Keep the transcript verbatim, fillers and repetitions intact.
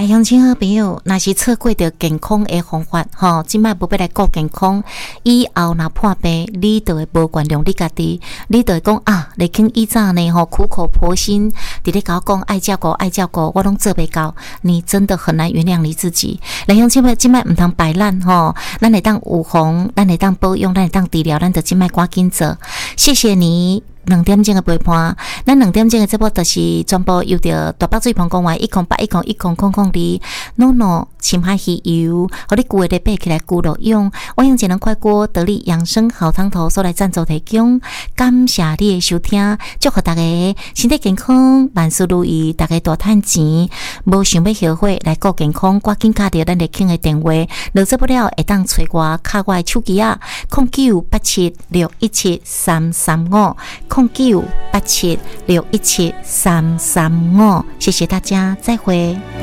来，乡亲好朋友，若是错过着健康的方法，吼，即摆无要来顾健康，以后若破病，你就会无原谅你家己，你就会讲啊，历经以早呢，吼，苦口婆心，伫咧甲我讲爱照顾爱照顾，我拢做袂到，你真的很难原谅你自己。来，乡亲们，即摆毋通摆烂吼，咱会当预防，咱会当保养，咱会当治疗，咱就即摆赶紧做。谢谢你。两点钟的陪伴，咱两点钟的节目就是全部由着大北水棚公园一空八一空一空空空里诺诺深海鱼油，互你旧的背起来旧路用。我用节能快锅得力养生好汤头所来赞助提供，感谢你的收听，祝福大家身体健康，万事如意，大家大赚钱。无想要后悔来顾健康，赶紧打着咱的听的电话，落做不了会当找我卡我的手机啊，零九八七六一七三三五。零九八七六一七三三五，谢谢大家，再会。